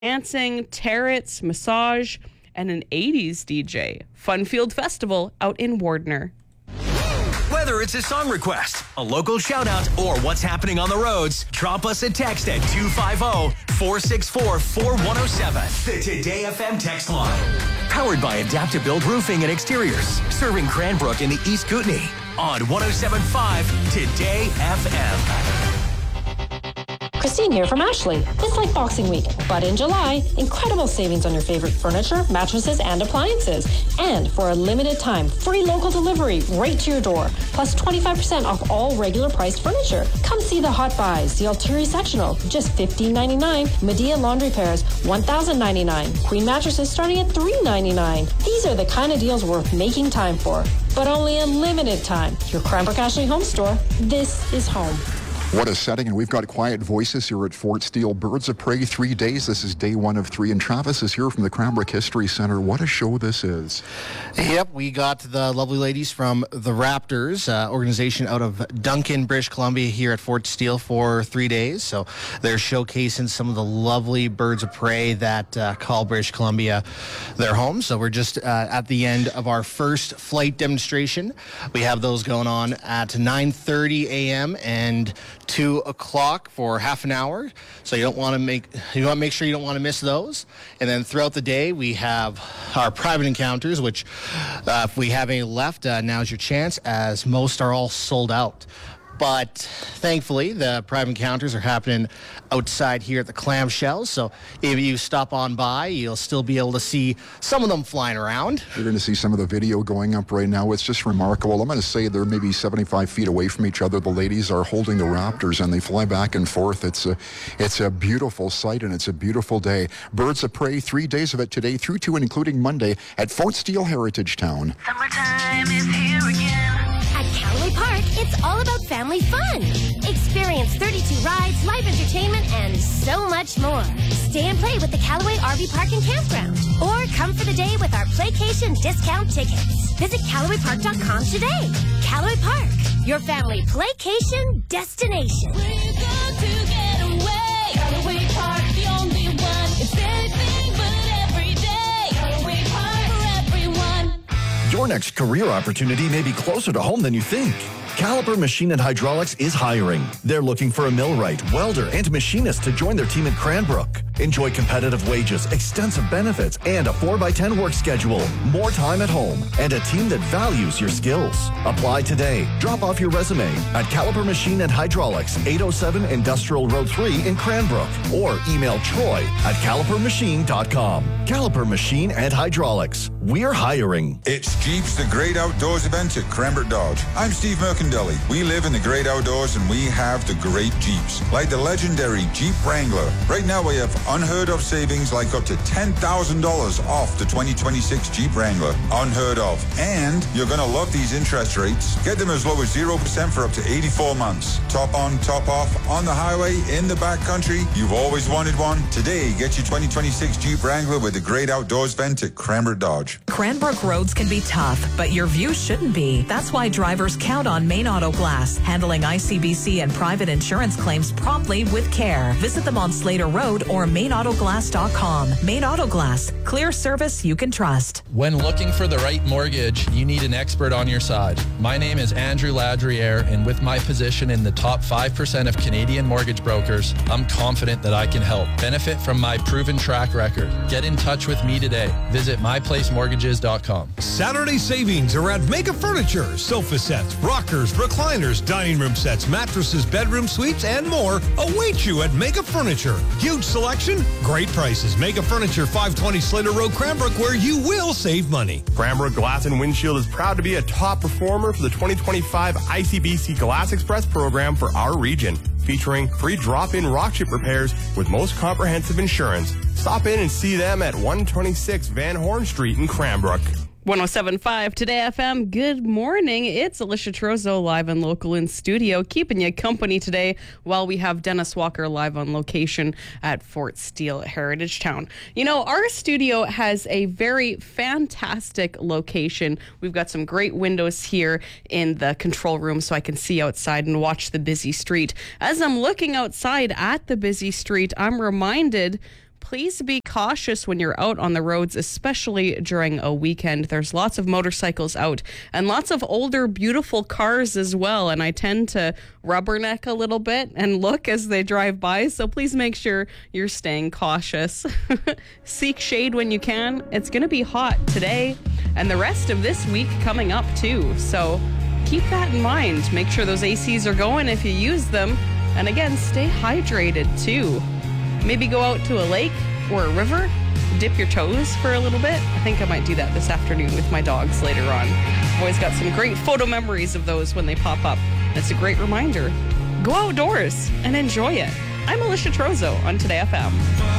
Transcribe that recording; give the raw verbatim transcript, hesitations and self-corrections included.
dancing, tarot, massage, and an eighties D J. Funfield Festival out in Wardner. Whether it's a song request, a local shout out, or what's happening on the roads, drop us a text at two five zero, four six four, four one zero seven. The Today F M text line. Powered by Adaptive Build Roofing and Exteriors. Serving Cranbrook in the East Kootenay. On one oh seven point five Today F M. Christine here from Ashley. It's like Boxing Week, but in July, incredible savings on your favorite furniture, mattresses, and appliances. And for a limited time, free local delivery right to your door, plus twenty-five percent off all regular priced furniture. Come see the Hot Buys, the Altieri Sectional, just fifteen ninety-nine. Medea laundry pairs, one thousand ninety-nine. Queen mattresses starting at three ninety-nine. These are the kind of deals worth making time for, but only a limited time. Your Cranbrook Ashley Home Store. This is home. What a setting, and we've got quiet voices here at Fort Steele. Birds of Prey, three days. This is day one of three, and Travis is here from the Cranbrook History Centre. What a show this is. Yep, we got the lovely ladies from the Raptors, uh, organization out of Duncan, British Columbia, here at Fort Steele for three days. So they're showcasing some of the lovely birds of prey that uh, call British Columbia their home. So we're just uh, at the end of our first flight demonstration. We have those going on at nine thirty a.m. and two o'clock for half an hour. So you don't want to make you want to make sure you don't want to miss those. And then throughout the day, we have our private encounters, which uh, if we have any left, uh, now's your chance, as most are all sold out. But thankfully, the private encounters are happening outside here at the Clamshells. So if you stop on by, you'll still be able to see some of them flying around. You're going to see some of the video going up right now. It's just remarkable. I'm going to say they're maybe seventy-five feet away from each other. The ladies are holding the Raptors, and they fly back and forth. It's a, it's a beautiful sight, and it's a beautiful day. Birds of Prey, three days of it today through to and including Monday at Fort Steele Heritage Town. Summertime is here again. At Callaway Park, it's all about family fun. Experience thirty-two rides, live entertainment, and so much more. Stay and play with the Callaway R V Park and Campground. Or come for the day with our Playcation discount tickets. Visit Callaway Park dot com today. Callaway Park, your family playcation destination. We're going to get away. Callaway Park, the only one. It's anything but every day. Callaway Park for everyone. Your next career opportunity may be closer to home than you think. Caliper Machine and Hydraulics is hiring. They're looking for a millwright, welder, and machinist to join their team at Cranbrook. Enjoy competitive wages, extensive benefits, and a four by ten work schedule. More time at home, and a team that values your skills. Apply today. Drop off your resume at Caliper Machine and Hydraulics, eight oh seven Industrial Road three in Cranbrook, or email Troy at caliper machine dot com. Caliper Machine and Hydraulics. We're hiring. It's Jeep's The Great Outdoors event at Cranbrook Dodge. I'm Steve Mercandelli. We live in the great outdoors, and we have the great Jeeps, like the legendary Jeep Wrangler. Right now we have unheard of savings, like up to ten thousand dollars off the twenty twenty-six Jeep Wrangler. Unheard of. And you're going to love these interest rates. Get them as low as zero percent for up to eighty-four months. Top on, top off, on the highway, in the backcountry. You've always wanted one. Today, get your twenty twenty-six Jeep Wrangler with the Great Outdoors event at Cranbrook Dodge. Cranbrook roads can be tough, but your view shouldn't be. That's why drivers count on Main Auto Glass, handling I C B C and private insurance claims promptly with care. Visit them on Slater Road or main auto glass dot com. Main Auto Glass, clear service you can trust. When looking for the right mortgage, you need an expert on your side. My name is Andrew Ladriere, and with my position in the top five percent of Canadian mortgage brokers, I'm confident that I can help. Benefit from my proven track record. Get in touch with me today. Visit my place mortgages dot com. Saturday savings are at Mega Furniture. Sofa sets, rockers, recliners, dining room sets, mattresses, bedroom suites, and more await you at Mega Furniture. Huge selection, great prices. Mega Furniture, five twenty Slater Road, Cranbrook, where you will save money. Cranbrook Glass and Windshield is proud to be a top performer for the twenty twenty-five I C B C Glass Express program for our region, featuring free drop-in rock chip repairs with most comprehensive insurance. Stop in and see them at one twenty-six Van Horn Street in Cranbrook. one oh seven point five Today F M. Good morning. It's Alicia Trozo live and local in studio, keeping you company today while we have Dennis Walker live on location at Fort Steele Heritage Town. You know, our studio has a very fantastic location. We've got some great windows here in the control room so I can see outside and watch the busy street. As I'm looking outside at the busy street, I'm reminded, please be cautious when you're out on the roads, especially during a weekend. There's lots of motorcycles out and lots of older, beautiful cars as well. And I tend to rubberneck a little bit and look as they drive by. So please make sure you're staying cautious. Seek shade when you can. It's going to be hot today and the rest of this week coming up too. So keep that in mind. Make sure those A Cs are going if you use them. And again, stay hydrated too. Maybe go out to a lake or a river, dip your toes for a little bit. I think I might do that this afternoon with my dogs later on. I've always got some great photo memories of those when they pop up. It's a great reminder. Go outdoors and enjoy it. I'm Alicia Trozo on Today F M.